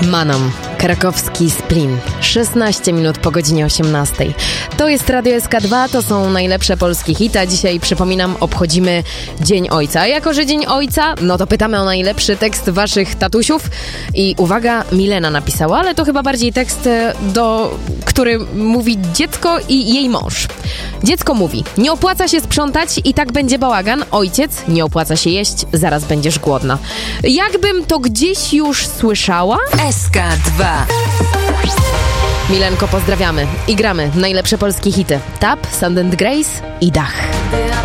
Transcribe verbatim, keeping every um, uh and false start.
Manom, krakowski Splin. szesnaście minut po godzinie osiemnastej. To jest Radio S K dwa, to są najlepsze polskie hity. A dzisiaj, przypominam, obchodzimy Dzień Ojca. A jako, że Dzień Ojca, no to pytamy o najlepszy tekst waszych tatusiów. I uwaga, Milena napisała, ale to chyba bardziej tekst, do, który mówi dziecko i jej mąż. Dziecko mówi: nie opłaca się sprzątać i tak będzie bałagan. Ojciec: nie opłaca się jeść, zaraz będziesz głodna. Jakbym to gdzieś już słyszała? S K dwa. Milenko, pozdrawiamy i gramy najlepsze polskie hity. Tap, Sand and Grace i Dach.